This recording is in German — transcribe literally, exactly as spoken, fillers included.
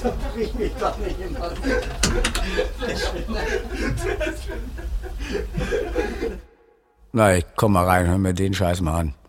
So krieg ich mich doch nicht immer. Na, ich komm mal rein, hör mir den Scheiß mal an.